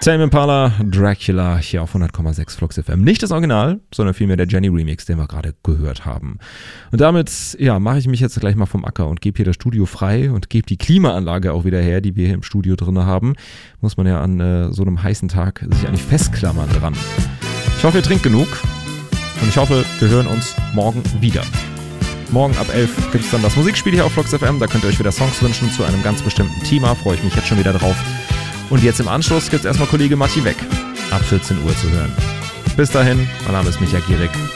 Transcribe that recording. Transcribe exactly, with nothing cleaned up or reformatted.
Tame Impala, Dracula, hier auf hundert Komma sechs Flux F M. Nicht das Original, sondern vielmehr der Jenny Remix, den wir gerade gehört haben. Und damit, ja, mache ich mich jetzt gleich mal vom Acker und gebe hier das Studio frei und gebe die Klimaanlage auch wieder her, die wir hier im Studio drin haben. Muss man ja an äh, so einem heißen Tag sich eigentlich festklammern dran. Ich hoffe, ihr trinkt genug und ich hoffe, wir hören uns morgen wieder. Morgen ab elf gibt es dann das Musikspiel hier auf Flux F M. Da könnt ihr euch wieder Songs wünschen zu einem ganz bestimmten Thema. Freue ich mich jetzt schon wieder drauf. Und jetzt im Anschluss gibt es erstmal Kollege Matti weg. Ab vierzehn Uhr zu hören. Bis dahin, mein Name ist Micha Gierig.